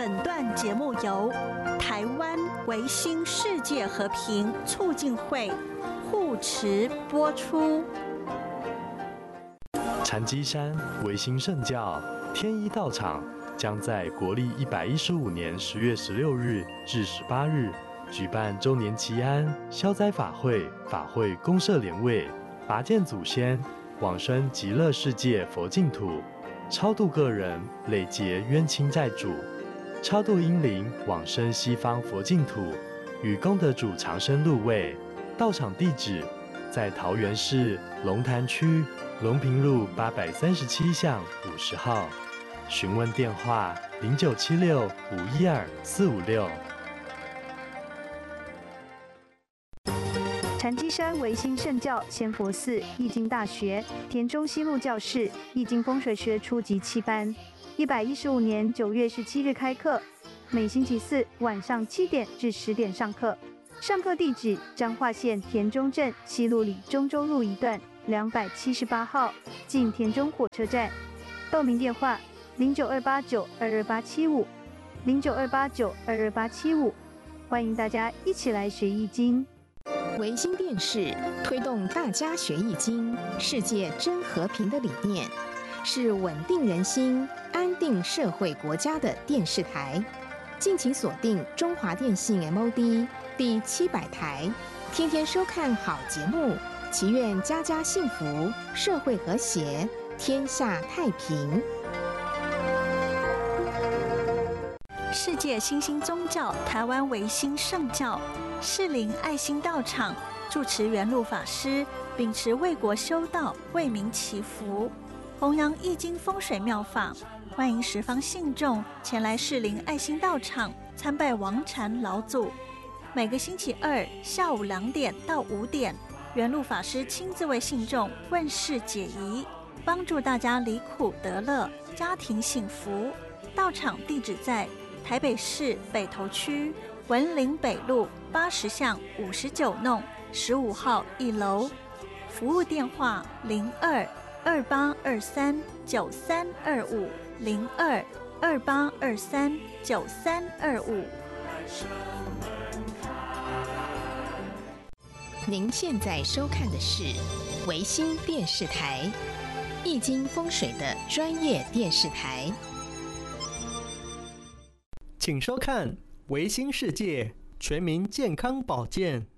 本段节目由台湾维新世界和平促进会护持播出。 禅机山维新圣教天一道场将在国历115年10月16日至18日举办周年祈安消灾法会，法会公设莲位，拔剑祖先，往生极乐世界佛净土，超度个人累劫冤亲债主，超度阴灵往生西方佛净土，与功德主长生入位。道场地址在桃园市龙潭区龙平路837巷50号，询问电话0976512456。 禅机山维新圣教仙佛寺易经大学田中西路教室易经风水学初级7班，115年9月17日开课，每星期四晚上7点至10点上课。上课地址：彰化县田中镇西路里中州路一段278号，近田中火车站。报名电话：0928922875，0928922875。欢迎大家一起来学易经。 维新电视推动大家学易经、世界真和平的理念，是稳定人心、安定社会国家的电视台。敬请锁定中华电信 MOD 第700台，天天收看好节目，祈愿家家幸福，社会和谐，天下太平。 世界新兴宗教台湾维新圣教士林爱心道场住持元祿法师秉持为国修道、为民祈福，弘扬易经风水妙法，欢迎十方信众前来士林爱心道场参拜王禅老祖。每个星期二下午2点到5点，元祿法师亲自为信众问事解疑，帮助大家离苦得乐，家庭幸福。道场地址在台北市北投区文林北路80巷59弄15号1楼，服务电话02-2823-9325，02-2823-9325。 您现在收看的是维新电视台，易经风水的专业电视台。 请收看维新世界全民健康保健。